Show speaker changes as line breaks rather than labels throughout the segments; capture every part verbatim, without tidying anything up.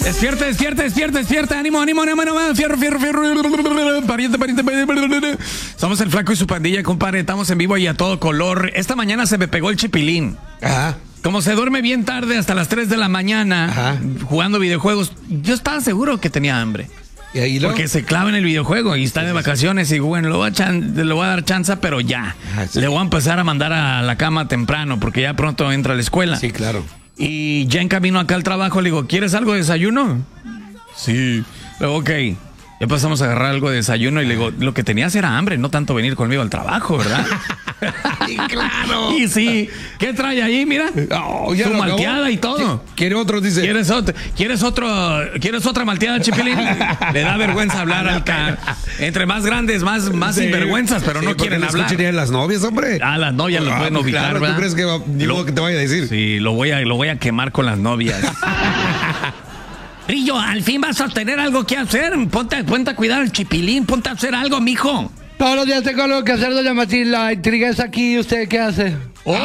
Despierta, despierta, despierta, despierta. Ánimo, ánimo, ánimo, ánimo. Fierro, fierro, fierro. Pariente, pariente, pariente. Somos el Flaco y su pandilla, compadre. Estamos en vivo y a todo color. Esta mañana se me pegó el chipilín. Ajá. Como se duerme bien tarde, hasta las tres de la mañana, Ajá. jugando videojuegos, yo estaba seguro que tenía hambre. ¿Y ahí lo? Porque se clava en el videojuego y está sí, de vacaciones y bueno, le voy a, chan, le voy a dar chance, pero ya. Ajá, sí. Le voy a empezar a mandar a la cama temprano porque ya pronto entra a la escuela.
Sí, claro.
Y ya en camino acá al trabajo le digo, ¿quieres algo de desayuno? Sí. Luego, ok. Ya pasamos a agarrar algo de desayuno y le digo, lo que tenías era hambre, no tanto venir conmigo al trabajo, ¿verdad?
Y claro.
Y sí, ¿qué trae ahí? Mira, oh, ya su malteada y todo.
¿Quiere otro? Dice.
¿Quieres otro? ¿Quieres otro? ¿Quieres otra malteada, Chipilín? Le da vergüenza hablar al car. Entre más grandes, más, más sí, sinvergüenzas, pero sí, no quieren hablar.
¿Escucharían las novias, hombre?
Ah, las novias ah, lo pueden ubicar, claro, ¿verdad?
¿Tú crees que va, ni modo que te vaya a decir?
Sí, lo voy a, lo voy a quemar con las novias. Brillo, al fin vas a tener algo que hacer. Ponte, ponte a cuidar al Chipilín, ponte a hacer algo, mijo.
Todos los días tengo algo que hacer, doña Matilda. La intriga es aquí, ¿usted qué hace?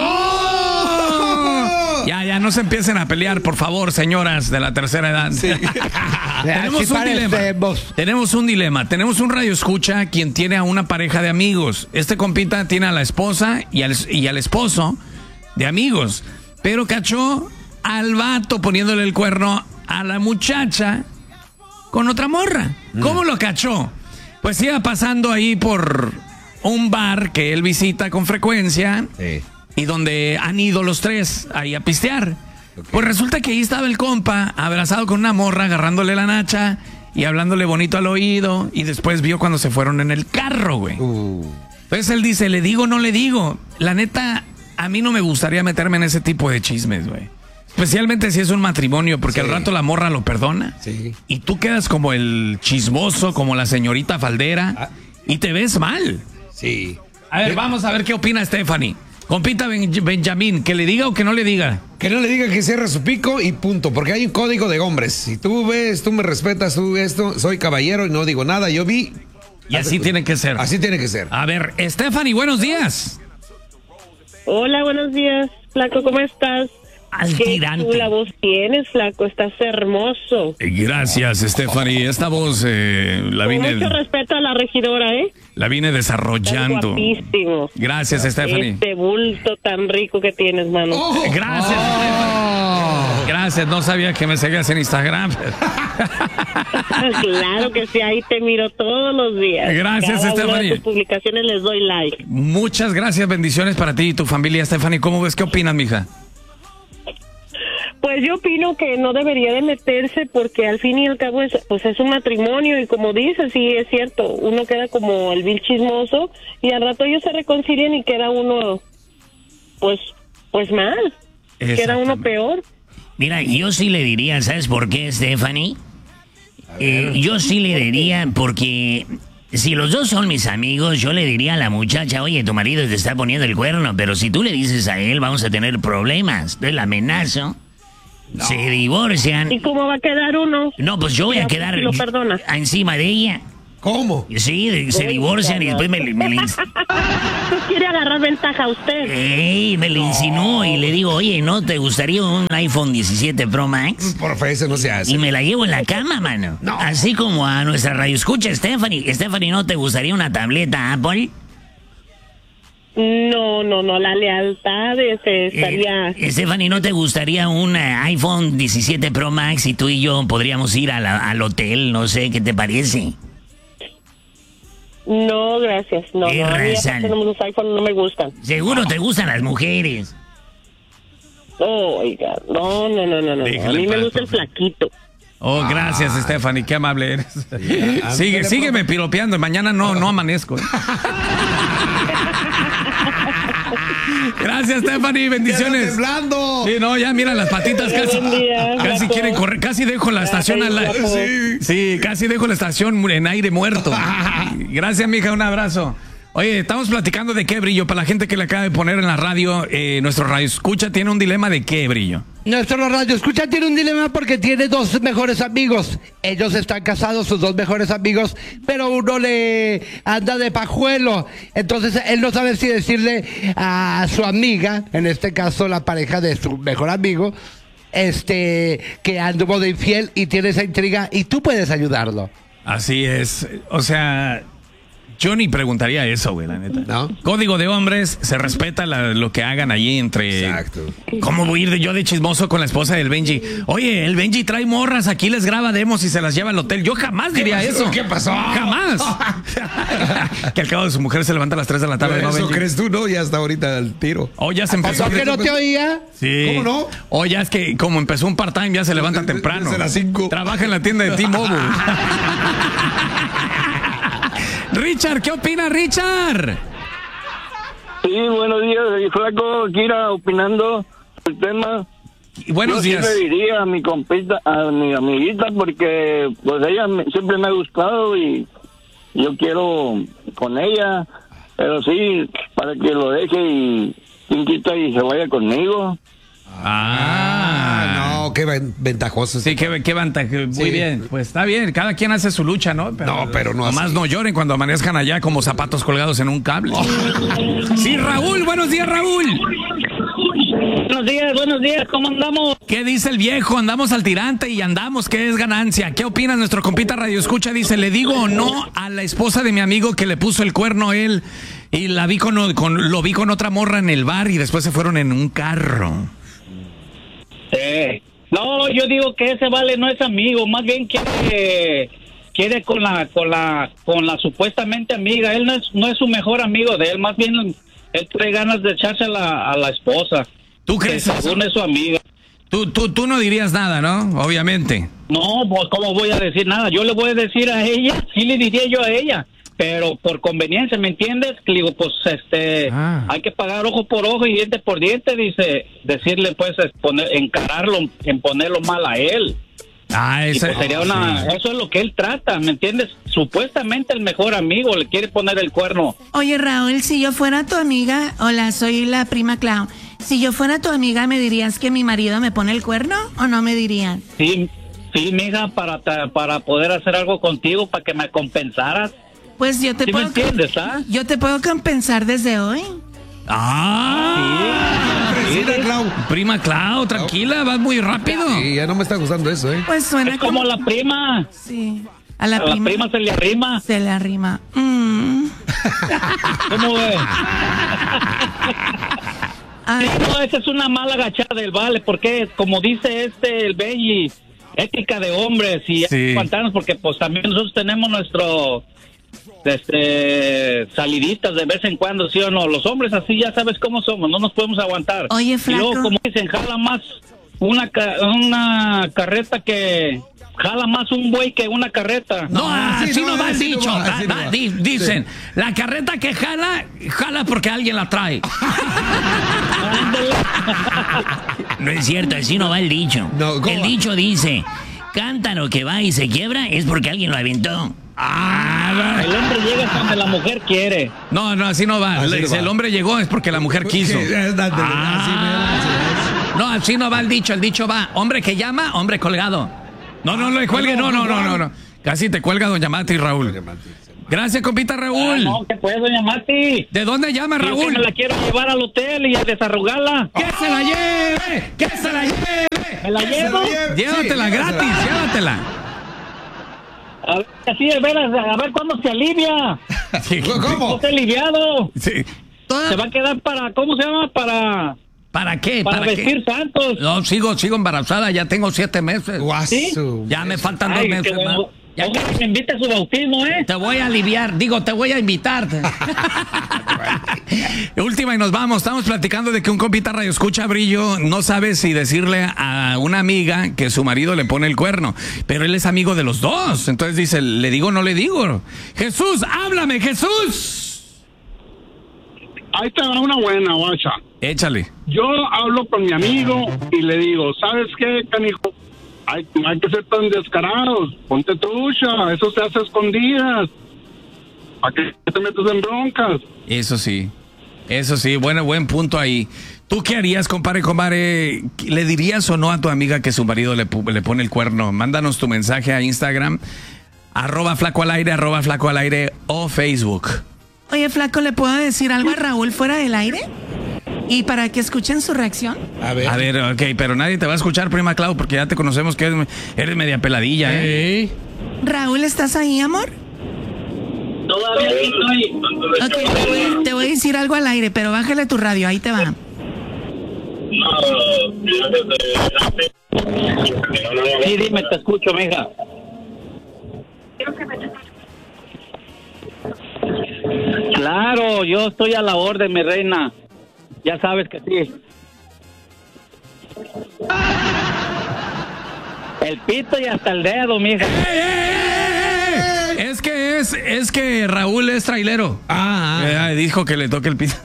¡Oh! Ya, ya, no se empiecen a pelear, por favor, señoras de la tercera edad. Sí. Tenemos un dilema. Tenemos un dilema. Tenemos un radio escucha quien tiene a una pareja de amigos. Este compita tiene a la esposa y al, y al esposo de amigos. Pero cachó al vato poniéndole el cuerno a la muchacha con otra morra. Mm. ¿Cómo lo cachó? Pues iba pasando ahí por un bar que él visita con frecuencia sí. y donde han ido los tres ahí a pistear. Okay. Pues resulta que ahí estaba el compa abrazado con una morra, agarrándole la nacha y hablándole bonito al oído, y después vio cuando se fueron en el carro, güey. Uh. Entonces él dice, ¿le digo o no le digo? La neta, a mí no me gustaría meterme en ese tipo de chismes, güey. Especialmente si es un matrimonio, porque sí. al rato la morra lo perdona. Sí. Y tú quedas como el chismoso, como la señorita faldera, ah. y te ves mal.
Sí.
A ver, vamos a ver qué opina Stephanie. Compita ben Benjamín, ¿que le diga o que no le diga?
Que no le diga, que cierre su pico y punto, porque hay un código de hombres. Si tú ves, tú me respetas, tú esto, soy caballero y no digo nada, yo vi.
Y así tiene que ser.
Así tiene que ser.
A ver, Stephanie, buenos días.
Hola, buenos días, Flaco, ¿cómo estás?
Altirante.
Qué chula voz tienes, Flaco, estás hermoso.
Gracias, Stephanie. Esta voz eh, la
Con
vine...
mucho respeto a la regidora, ¿eh?
La vine desarrollando.
Estás guapísimo.
Gracias, Stephanie.
Este bulto tan rico que tienes, mano.
Oh, gracias, oh. Stephanie. Gracias, no sabía que me seguías en Instagram.
Claro que sí, ahí te miro todos los días.
Gracias,
Cada
Stephanie.
una de tus publicaciones les doy like.
Muchas gracias, bendiciones para ti y tu familia, Stephanie. ¿Cómo ves? ¿Qué opinas, mija?
Pues yo opino que no debería de meterse, porque al fin y al cabo es, pues es un matrimonio, y como dices, sí es cierto, uno queda como el vil chismoso y al rato ellos se reconcilian y queda uno pues pues mal, queda uno peor.
Mira, yo sí le diría, ¿sabes por qué, Stephanie? Eh, yo sí le diría porque si los dos son mis amigos, yo le diría a la muchacha, oye, tu marido te está poniendo el cuerno, pero si tú le dices a él, vamos a tener problemas. Entonces la amenazo. No. Se divorcian.
¿Y cómo va a quedar uno?
No, pues yo voy a quedar
lo perdonas.
encima de ella.
¿Cómo?
Sí, se divorcian y después me, me le...
¿Tú quiere agarrar ventaja a usted?
Ey, me le insinuó y le digo, oye, ¿no te gustaría un iPhone diecisiete Pro Max?
Por favor, eso no se hace.
Y me la llevo en la cama, mano. No. Así como a nuestra radio escucha, Stephanie. Stephanie, ¿no te gustaría una tableta Apple?
No, no, no, la lealtad este, estaría...
Eh, Stephanie, ¿no te gustaría un uh, iPhone diecisiete Pro Max y tú y yo podríamos ir a la, al hotel? No sé, ¿qué te parece?
No, gracias, no, no, a mí los iPhones no me gustan.
Seguro te gustan las mujeres.
Oh, oiga, no, no, no, no, no, a mí me gusta el flaquito.
Oh, gracias, ah, Stephanie, qué amable eres. Sí, Sigue, sígueme piropeando, mañana no, no amanezco. Gracias, Stephanie, bendiciones.
Temblando.
Sí, no, ya mira las patitas casi, día, casi quieren correr, casi dejo la estación al aire. Sí. sí, casi dejo la estación en aire muerto. Gracias, mija, un abrazo. Oye, estamos platicando de qué, Brillo, para la gente que le acaba de poner en la radio, eh, nuestro radio escucha tiene un dilema de qué, Brillo.
Nuestro radio escucha tiene un dilema porque tiene dos mejores amigos. Ellos están casados, sus dos mejores amigos, pero uno le anda de pajuelo. Entonces él no sabe si decirle a su amiga, en este caso la pareja de su mejor amigo, este, que anduvo de infiel y tiene esa intriga y tú puedes ayudarlo.
Así es. O sea, yo ni preguntaría eso, güey, la neta.
¿No?
Código de hombres, se respeta la, lo que hagan allí entre...
Exacto.
¿Cómo voy a ir de, yo de chismoso con la esposa del Benji? Oye, el Benji trae morras, aquí les graba demos y se las lleva al hotel. Yo jamás diría eso.
¿Qué pasó?
Jamás. Que al cabo de su mujer se levanta a las tres de la tarde, ¿no,
Eso
Benji?
crees tú, ¿no? Ya hasta ahorita al tiro.
O ya se empezó...
¿Por qué no te oía?
Sí.
¿Cómo no?
O ya es que como empezó un part-time, ya se levanta
Desde-
temprano.
desde las cinco.
Trabaja en la tienda de T-Mobile. Richard, ¿qué opina Richard?
Sí, buenos días, Flaco, Kira, opinando el tema.
Buenos
Yo
días.
sí le diría a mi compita, a mi amiguita, porque pues ella me- siempre me ha gustado y yo quiero con ella, pero sí, para que lo deje y quien quita y se vaya conmigo.
Ah,
no, qué ven- ventajoso.
Sí, qué, qué ventaja. Muy
Sí.
bien. Pues está bien, cada quien hace su lucha, ¿no?
No, pero no
Nomás
así.
no lloren cuando amanezcan allá como zapatos colgados en un cable. Sí, Raúl, buenos días, Raúl.
Buenos días, buenos días, ¿cómo andamos?
¿Qué dice el viejo? Andamos al tirante y andamos, ¿qué es ganancia? ¿Qué opina nuestro compita Radio Escucha? Dice, ¿le digo o no a la esposa de mi amigo que le puso el cuerno a él y la vi con, con, lo vi con otra morra en el bar y después se fueron en un carro?
Sí. No, yo digo que ese vale no es amigo, más bien quiere quiere con la con la con la supuestamente amiga. Él no es no es su mejor amigo de él, más bien él trae ganas de echarse a la, a la esposa.
¿Tú crees
que
eso?
según es su amiga.
Tú, tú, tú no dirías nada, ¿no? Obviamente.
No, pues cómo voy a decir nada. Yo le voy a decir a ella, sí le diría yo a ella, pero por conveniencia, ¿me entiendes? Que digo, pues este,
Ah.
hay que pagar ojo por ojo y diente por diente, dice, decirle pues, es poner, encararlo, en ponerlo mal a él.
Ah,
Y
esa,
pues sería una,
sí.
eso es lo que él trata, ¿me entiendes? Supuestamente el mejor amigo le quiere poner el cuerno.
Oye, Raúl, si yo fuera tu amiga, hola, soy la prima Clau. Si yo fuera tu amiga, ¿me dirías que mi marido me pone el cuerno o no me dirían?
Sí, sí, mija, para ta- para poder hacer algo contigo, para que me compensaras.
Pues yo te
¿Sí me
puedo
entiendes, ah?
yo te puedo compensar desde hoy.
Ah,
Fresita, Clau.
prima Clau, tranquila, vas muy rápido.
Sí, ya no me está gustando eso, ¿eh?
Pues suena
Es como la prima.
Sí. A la,
A la
prima,
prima se le arrima.
se le arrima. Mm.
¿Cómo ves?
Ay,
Sí, no, esa es una mala agachada del vale, porque como dice este, el Benji, ética de hombres y
Sí.
aguantarnos, porque pues también nosotros tenemos nuestro, este, saliditas de vez en cuando, ¿sí o no? Los hombres así ya sabes cómo somos, no nos podemos aguantar.
Oye,
Y luego,
flaco.
como dicen, jala más una, ca- una carreta que... Jala más un buey que una carreta.
No, así,
así
no,
no,
va el
así no
dicho.
va,
Da-
así no
da-
va.
di- dicen, la carreta que jala, jala porque alguien la trae.
Ándale.
No es cierto, así no va el dicho.
No, ¿cómo
el
va?
dicho dice, cántaro que va y se quiebra es porque alguien lo aventó.
Ah,
El hombre llega hasta donde la mujer quiere.
no, no, así no va.
Así
Le-
no
si
va.
el hombre llegó es porque la mujer quiso.
Sí, es- ándale,
Ah.
así me- así
No, así no va el dicho. El dicho va, hombre que llama, hombre colgado. No, no, no le cuelgue, no, no, no, no, no. Casi te cuelga doña Mati, Raúl. Gracias, compita
Ah,
Raúl.
no, ¿qué puede, doña Mati?
¿De dónde llama,
Yo que
Raúl?
me la quiero llevar al hotel y a desarrugarla.
¡Que se la lleve! ¡Que se la lleve!
¿Me la llevo?
Llévatela
Sí,
gratis, llévatela.
A ver, así de veras, a ver cuándo se alivia.
Sí.
¿Cómo?
No está aliviado.
Sí.
toda-
Se va a quedar para, ¿cómo se llama? Para,
¿Para qué?
para,
¿Para
vestir
qué?
santos.
No, sigo, sigo embarazada, ya tengo siete meses.
Guaso.
Ya me faltan dos
Ay,
meses
que
más.
bueno,
Ya
ojalá que me invite a su bautismo, ¿eh?
te voy a aliviar, digo, te voy a invitar. Última y nos vamos. Estamos platicando de que un compita radio escucha Brillo no sabe si decirle a una amiga que su marido le pone el cuerno, pero él es amigo de los dos. Entonces dice, ¿le digo o no le digo? Jesús, háblame, Jesús.
Ahí te va una buena, guacha.
Échale.
Yo hablo con mi amigo y le digo, ¿sabes qué, canijo? Hay, no hay que ser tan descarados. Ponte trucha, eso se hace a escondidas. ¿Para qué te metes en broncas?
Eso sí, eso sí, bueno, buen punto ahí. ¿Tú qué harías, compadre, compadre? ¿Le dirías o no a tu amiga que su marido le, pu- le pone el cuerno? Mándanos tu mensaje a Instagram, arroba flaco al aire, arroba flaco al aire o Facebook.
Oye, flaco, ¿le puedo decir algo a Raúl fuera del aire? Y para que escuchen su reacción.
A ver. A ver, ok, pero nadie te va a escuchar, prima Clau, porque ya te conocemos que eres, eres media peladilla, ¿eh?
Raúl, ¿estás ahí, amor?
Todavía estoy.
Ok, te voy, te voy a decir algo al aire, pero bájale tu radio, ahí te va.
Sí, dime, te escucho, mija. Claro, yo estoy a la orden, mi reina. Ya sabes que sí. El pito y hasta el dedo, mija.
¡Ey, ey, ey, ey! Es que es, es que Raúl es trailero. Ah, ah. Eh, dijo que le toque el pito.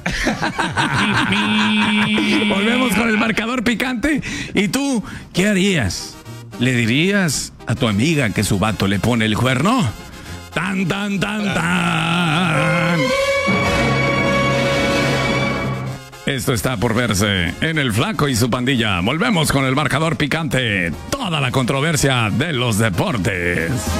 Volvemos con el marcador picante. ¿Y tú qué harías? ¿Le dirías a tu amiga que su vato le pone el cuerno? Tan, tan, tan, tan. Esto está por verse en El Flaco y su pandilla. Volvemos con el marcador picante. Toda la controversia de los deportes.